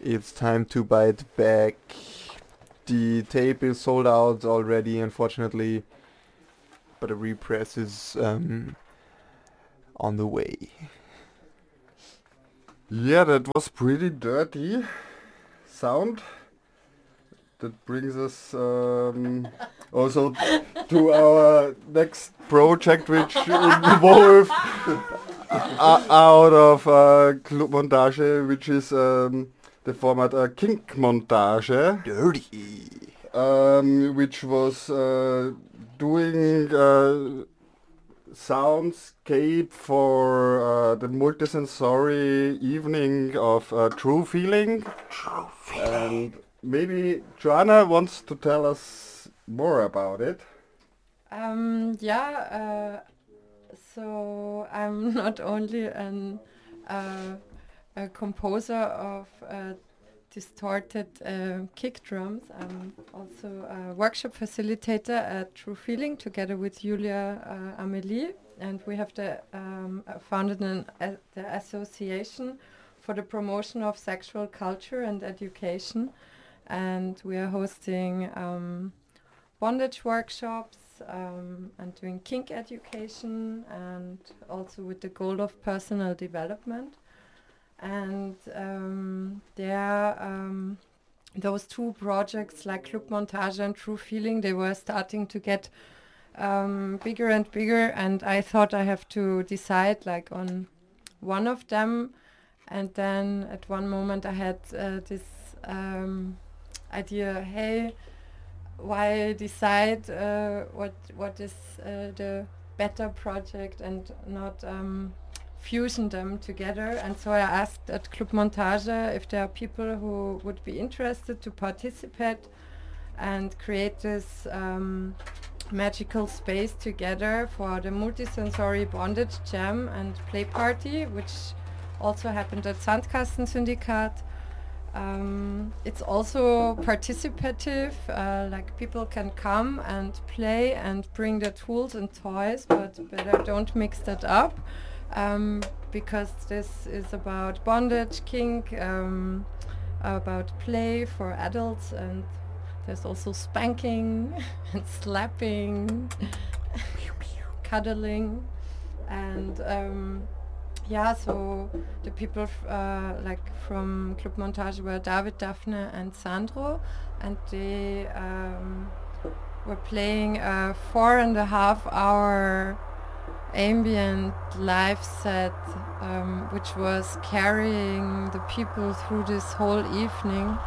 It's time to bite back. The tape is sold out already, unfortunately, but a repress is on the way. Yeah, that was pretty dirty sound. That brings us also to our next project, which involved out of Club Montage, which is the format Kink Montage. Dirty. Which was doing soundscape for the multisensory evening of True Feeling. True And maybe Joanna wants to tell us more about it. So I'm not only a composer of distorted kick drums. I'm also a workshop facilitator at True Feeling together with Julia Amelie, and we have founded the Association for the Promotion of Sexual Culture and Education, and we are hosting bondage workshops and doing kink education, and also with the goal of personal development. And those two projects like Club Montage and True Feeling, they were starting to get bigger and bigger, and I thought I have to decide like on one of them. And then at one moment I had this idea, hey, why decide what is the better project and not fusion them together. And so I asked at Club Montage if there are people who would be interested to participate and create this magical space together for the multisensory bondage jam and play party, which also happened at Sandkastensyndikat. It's also participative, like people can come and play and bring their tools and toys, but better don't mix that up, because this is about bondage, kink, about play for adults, and there's also spanking and slapping, cuddling, and so the people like from Club Montage were David, Daphne and Sandro, and they were playing a 4.5-hour ambient live set, which was carrying the people through this whole evening.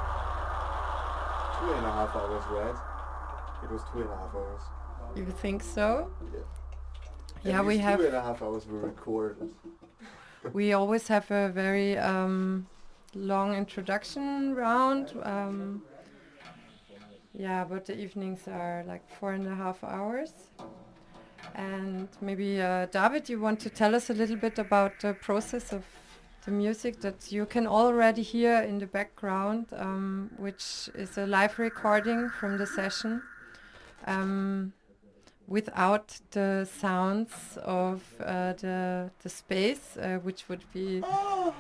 2.5 hours, right? It was 2.5 hours. You think so? Yeah. Yeah, we have 2.5 hours were recorded. We always have a very long introduction round. But the evenings are like 4.5 hours. And maybe David, you want to tell us a little bit about the process of the music that you can already hear in the background, which is a live recording from the session. Without the sounds of the space, which would be... Ow!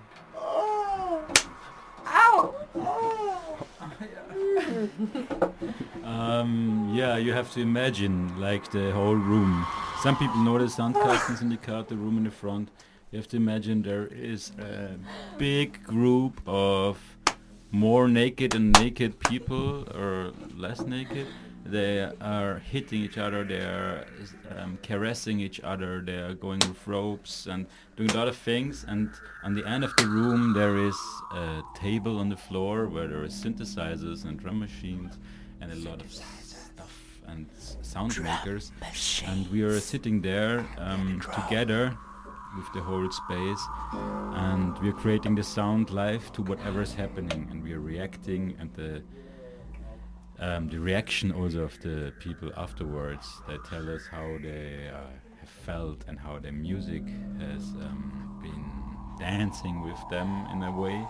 You have to imagine like the whole room. Some people know the Sandkastensyndikat, the room in the front. You have to imagine there is a big group of more naked and naked people, or less naked. They are hitting each other, they are caressing each other, they are going with ropes and doing a lot of things. And on the end of the room there is a table on the floor where there is synthesizers and drum machines and a lot of stuff and sound makers. And we are sitting there together with the whole space, and we are creating the sound live to whatever is happening, and we are reacting, and the reaction also of the people afterwards, they tell us how they have felt and how their music has been dancing with them in a way.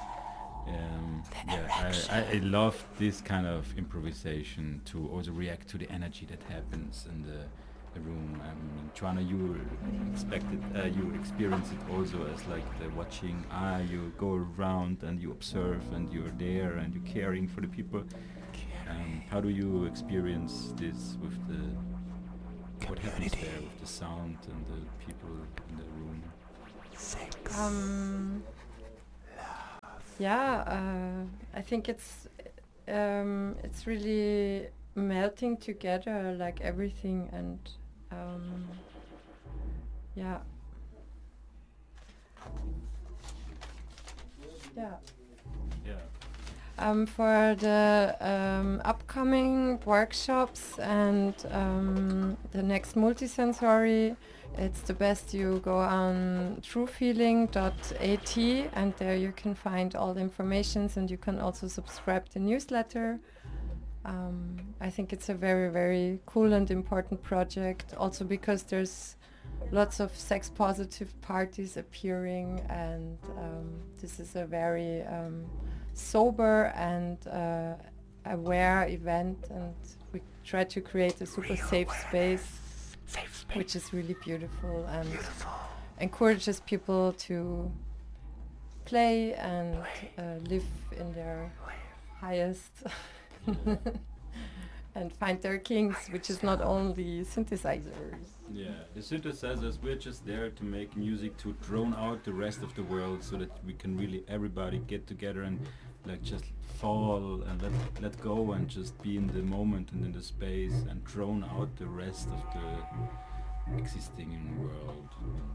I love this kind of improvisation to also react to the energy that happens the room. I mean, Joanna, you you experience it also as like the watching. You go around and you observe and you're there and you're caring for the people. How do you experience this with the what happens there with the sound and the people in the room? I think it's really melting together, like everything, and yeah. For the upcoming workshops and the next multisensory, it's the best you go on truefeeling.at, and there you can find all the informations, and you can also subscribe to the newsletter. I think it's a very, very cool and important project, also because there's lots of sex positive parties appearing, and this is a very sober and aware event, and we try to create a super safe space, which is really beautiful and encourages people to play and live in their highest and find their kinks, which is not only synthesizers. Yeah, the synthesizers, we're just there to make music to drown out the rest of the world, so that we can really everybody get together and like just fall and let go and just be in the moment and in the space and drown out the rest of the existing in the world.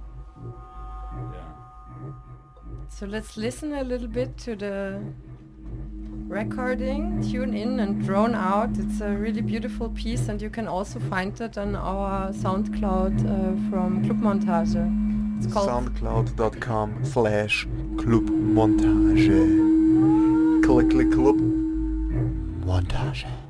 Yeah. So let's listen a little bit to the recording, tune in and drone out. It's a really beautiful piece, and you can also find it on our SoundCloud from Clubmontage. It's called soundcloud.com/clubmontage. Click Club Montage.